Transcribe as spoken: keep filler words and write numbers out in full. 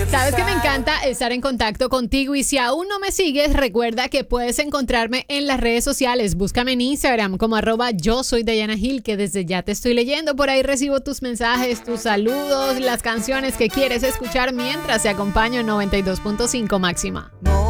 Sabes que me encanta estar en contacto contigo y si aún no me sigues, recuerda que puedes encontrarme en las redes sociales. Búscame en Instagram como arroba yo soy Dayana Gil, que desde ya te estoy leyendo. Por ahí recibo tus mensajes, tus saludos, las canciones que quieres escuchar mientras te acompaño en noventa y dos punto cinco máxima. No